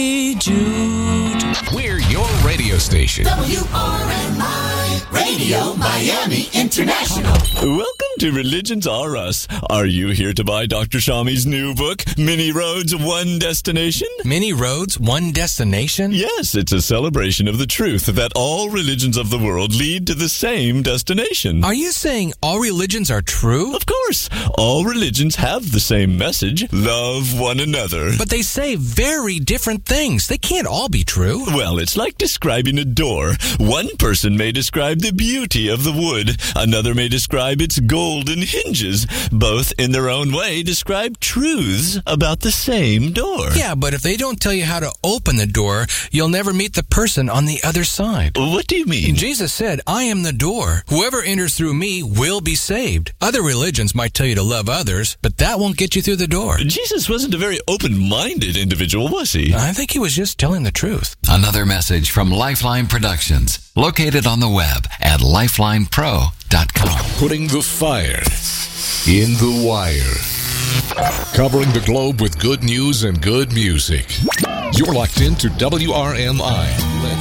Jude. We're your radio station. WRMI Radio Miami International. Welcome to Religions Are Us. Are you here to buy Dr. Shami's new book, Many Roads, One Destination? Many roads, one destination? Yes, it's a celebration of the truth that all religions of the world lead to the same destination. Are you saying all religions are true? Of course, all religions have the same message, love one another. But they say very different things. They can't all be true. Well, it's like describing a door. One person may describe the beauty of the wood. Another may describe its golden hinges. Both, in their own way, describe truths about the same door. Yeah, but if they don't tell you how to open the door, you'll never meet the person on the other side. What do you mean? Jesus said, I am the door. Whoever enters through me will be saved. Other religions might tell you to love others, but that won't get you through the door. Jesus wasn't a very open-minded individual, was he? I think he was just telling the truth. Another message from Lifeline Productions, located on the web at lifelinepro.com. Putting the fire in the wire. Covering the globe with good news and good music. You're locked into WRMI.